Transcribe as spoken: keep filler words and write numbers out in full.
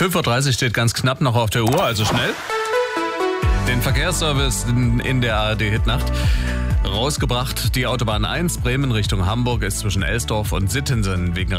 fünf Uhr dreißig steht ganz knapp noch auf der Uhr, also schnell. Den Verkehrsservice in, in der A R D-Hitnacht rausgebracht. Die Autobahn eins Bremen Richtung Hamburg ist zwischen Elsdorf und Sittensen wegen